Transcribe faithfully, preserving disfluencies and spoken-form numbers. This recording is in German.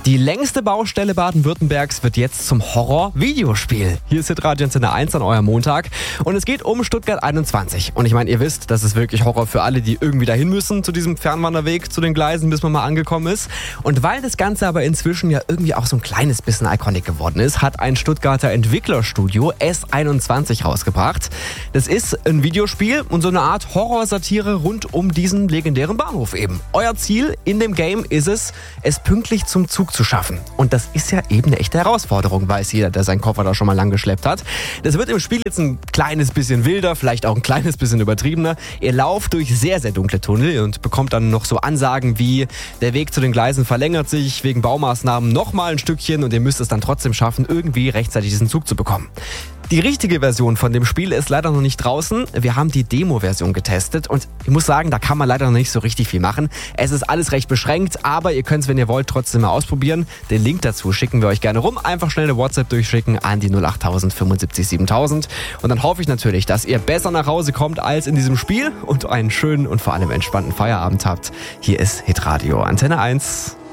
Die längste Baustelle Baden-Württembergs wird jetzt zum Horror-Videospiel. Hier ist Hitradio Antenne eins an eurem Montag und es geht um Stuttgart einundzwanzig. Und ich meine, ihr wisst, das ist wirklich Horror für alle, die irgendwie dahin müssen zu diesem Fernwanderweg, zu den Gleisen, bis man mal angekommen ist. Und weil das Ganze aber inzwischen ja irgendwie auch so ein kleines bisschen iconic geworden ist, hat ein Stuttgarter Entwicklerstudio S einundzwanzig rausgebracht. Das ist ein Videospiel und so eine Art Horrorsatire rund um diesen legendären Bahnhof eben. Euer Ziel in dem Game ist es, es pünktlich zum Zug zu schaffen. Und das ist ja eben eine echte Herausforderung, weiß jeder, der seinen Koffer da schon mal lang geschleppt hat. Das wird im Spiel jetzt ein kleines bisschen wilder, vielleicht auch ein kleines bisschen übertriebener. Ihr lauft durch sehr, sehr dunkle Tunnel und bekommt dann noch so Ansagen wie, der Weg zu den Gleisen verlängert sich wegen Baumaßnahmen noch mal ein Stückchen und ihr müsst es dann trotzdem schaffen, irgendwie rechtzeitig diesen Zug zu bekommen. Die richtige Version von dem Spiel ist leider noch nicht draußen. Wir haben die Demo-Version getestet und ich muss sagen, da kann man leider noch nicht so richtig viel machen. Es ist alles recht beschränkt, aber ihr könnt es, wenn ihr wollt, trotzdem mal ausprobieren. Den Link dazu schicken wir euch gerne rum. Einfach schnell eine WhatsApp durchschicken an die null acht null null fünfundsiebzig siebentausend. Und dann hoffe ich natürlich, dass ihr besser nach Hause kommt als in diesem Spiel und einen schönen und vor allem entspannten Feierabend habt. Hier ist Hitradio Antenne eins.